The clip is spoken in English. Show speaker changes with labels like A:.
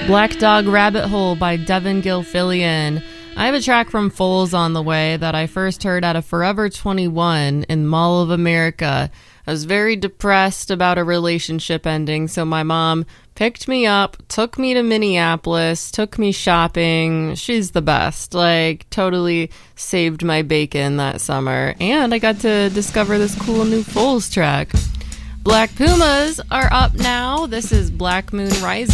A: Black Dog Rabbit Hole by Devin Gilfillian. I have a track from Foals on the way that I first heard at a Forever 21 in Mall of America. I was very depressed about a relationship ending, so my mom picked me up, took me to Minneapolis, took me shopping. She's the best. Like, totally saved my bacon that summer. And I got to discover this cool new Foals track. Black Pumas are up now. This is Black Moon Rising.